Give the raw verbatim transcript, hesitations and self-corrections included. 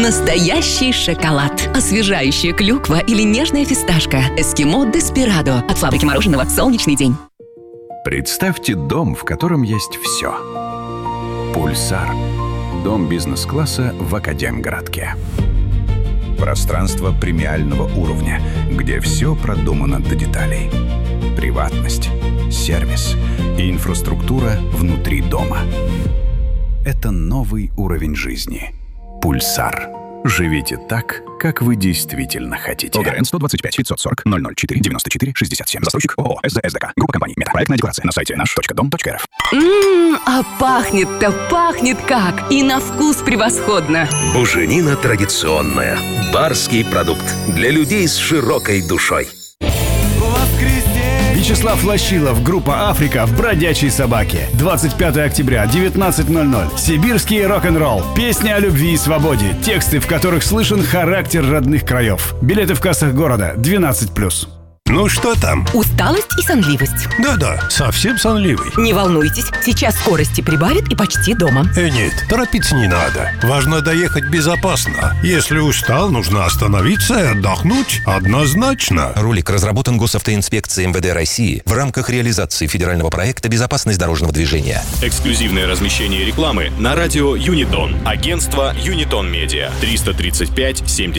Настоящий шоколад. Освежающая клюква или нежная фисташка. Эскимо Деспирадо от фабрики мороженого «Солнечный день». Представьте дом, в котором есть все. Пульсар. Дом бизнес-класса в Академгородке. Пространство премиального уровня, где все продумано до деталей. Приватность, сервис и инфраструктура внутри дома. Это новый уровень жизни. Пульсар. Живите так, как вы действительно хотите. ОГРН сто двадцать пять пятьсот сорок ноль ноль четыре девяносто четыре шестьдесят семь. Застройщик ООО СДСДК. Группа компаний Мета. Проектная декларация на сайте наш точка дом точка рф. Ммм, а пахнет-то пахнет как! И на вкус превосходно! Буженина традиционная. Барский продукт. Для людей с широкой душой. Вячеслав Лощилов, группа «Африка» в «Бродячей собаке». двадцать пятого октября, девятнадцать ноль ноль. Сибирский рок-н-ролл. Песни о любви и свободе. Тексты, в которых слышен характер родных краев. Билеты в кассах города. двенадцать плюс. Ну что там? Усталость и сонливость. Да-да, совсем сонливый. Не волнуйтесь, сейчас скорости прибавит и почти дома. Э, нет, торопиться не надо. Важно доехать безопасно. Если устал, нужно остановиться и отдохнуть. Однозначно. Ролик разработан Госавтоинспекцией эм вэ дэ России в рамках реализации федерального проекта «Безопасность дорожного движения». Эксклюзивное размещение рекламы на радио Юнитон. Агентство Юнитон Медиа. триста тридцать пять семьдесят